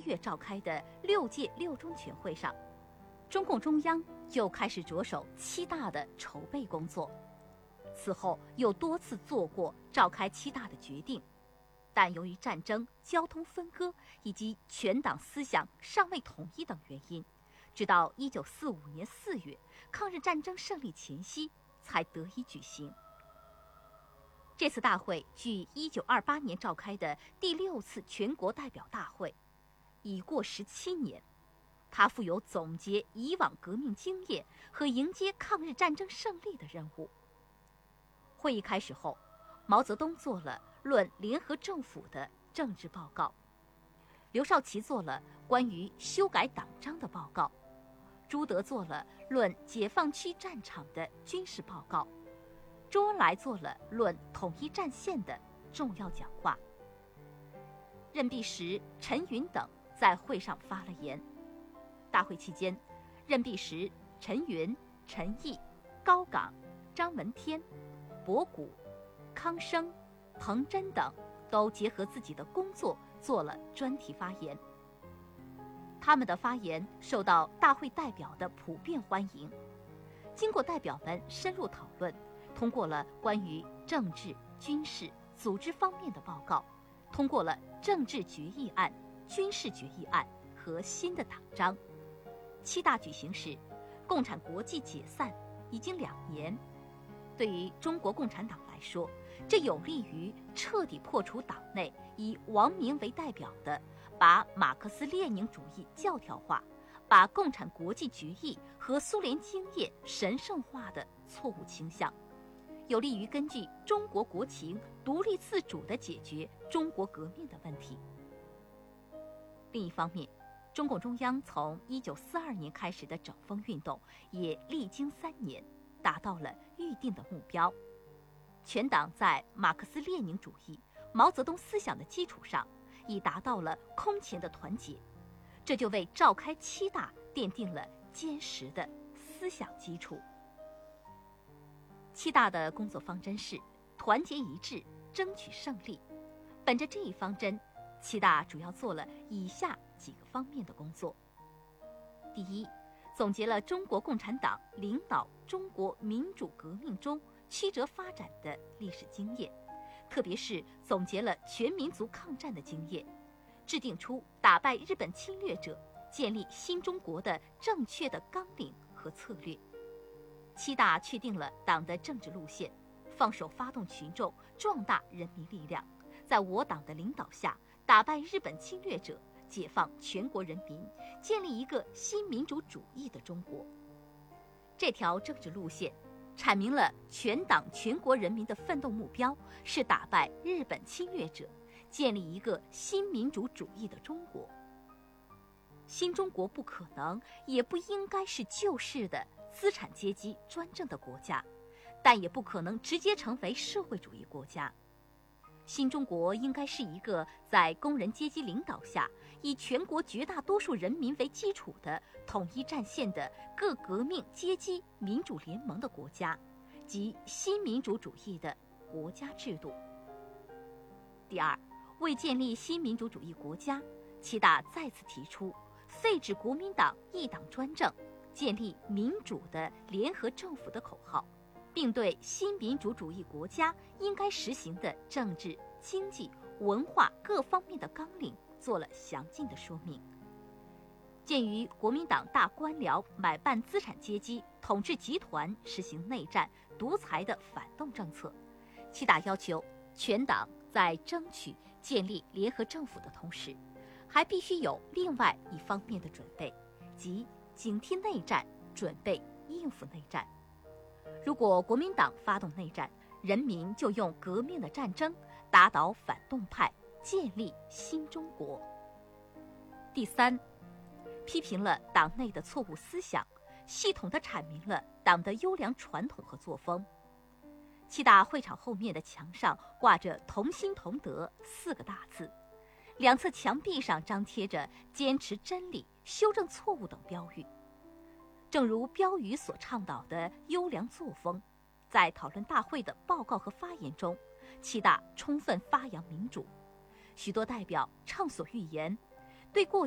月召开的6届六中全会上，中共中央就开始着手7大的筹备工作。此后又多次做过召开7大的决定，但由于战争、交通分割以及全党思想尚未统一等原因，直到1945年4月，抗日战争胜利前夕才得以举行。这次大会距1928年召开的第6次全国代表大会已过17年，它负有总结以往革命经验和迎接抗日战争胜利的任务。会议开始后，毛泽东做了论联合政府的政治报告，刘少奇做了关于修改党章的报告，朱德做了论解放区战场的军事报告，周恩来做了论统一战线的重要讲话。任弼时、陈云等在会上发了言。大会期间，任弼时、陈云、陈毅、高岗、张闻天、博古、康生、彭真等都结合自己的工作做了专题发言。他们的发言受到大会代表的普遍欢迎。经过代表们深入讨论，通过了关于政治、军事、组织方面的报告，通过了政治决议案、军事决议案和新的党章。7大举行时，共产国际解散已经2年。对于中国共产党来说，这有利于彻底破除党内以王明为代表的把马克思列宁主义教条化、把共产国际决议和苏联经验神圣化的错误倾向，有利于根据中国国情独立自主地解决中国革命的问题。另一方面，中共中央从1942年开始的整风运动也历经3年，达到了预定的目标。全党在马克思列宁主义、毛泽东思想的基础上，已达到了空前的团结，这就为召开7大奠定了坚实的思想基础。7大的工作方针是团结一致，争取胜利。本着这一方针，7大主要做了以下几个方面的工作。第一，总结了中国共产党领导中国民主革命中曲折发展的历史经验，特别是总结了全民族抗战的经验，制定出打败日本侵略者、建立新中国的正确的纲领和策略。7大确定了党的政治路线，放手发动群众，壮大人民力量，在我党的领导下打败日本侵略者，解放全国人民，建立一个新民主主义的中国。这条政治路线阐明了全党全国人民的奋斗目标是打败日本侵略者，建立一个新民主主义的中国。新中国不可能也不应该是旧式的资产阶级专政的国家，但也不可能直接成为社会主义国家。新中国应该是一个在工人阶级领导下，以全国绝大多数人民为基础的统一战线的各革命阶级民主联盟的国家，即新民主主义的国家制度。第二，为建立新民主主义国家，7大再次提出废止国民党一党专政，建立民主的联合政府的口号，并对新民主主义国家应该实行的政治、经济、文化各方面的纲领做了详尽的说明。鉴于国民党大官僚买办资产阶级统治集团实行内战、独裁的反动政策，7大要求全党在争取建立联合政府的同时，还必须有另外一方面的准备，即警惕内战，准备应付内战。如果国民党发动内战，人民就用革命的战争打倒反动派，建立新中国。第三，批评了党内的错误思想，系统地阐明了党的优良传统和作风。7大会场后面的墙上挂着同心同德4个大字，2侧墙壁上张贴着坚持真理、修正错误等标语。正如标语所倡导的优良作风，在讨论大会的报告和发言中，7大充分发扬民主。许多代表畅所欲言，对过